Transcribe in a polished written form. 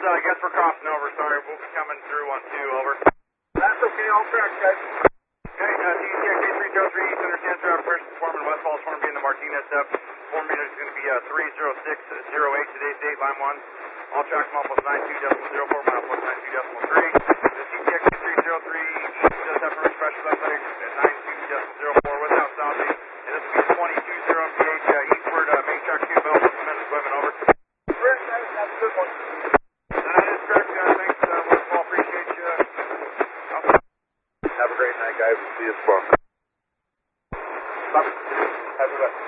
guess we're crossing over. Sorry, we'll be coming through on 2, over. That's okay, all correct, guys. Okay, TCX 8303, Center Sensor Operation Foreman, West Falls, Foreman being the Martinez step. Foreman is going to be 30608, today's date, line 1. All tracks milepost 92.04, milepost 92.3. The TCX 8303 does have permission pressure left leg at 92.04 without stopping. And this will be 22 MPH eastward, main track 2, belt, supplemental equipment, over. Correct, guys, that's a good one. That is correct, guys. Thanks, West Falls, appreciate you. Have a great night, guys. We'll see you tomorrow. Have a good night.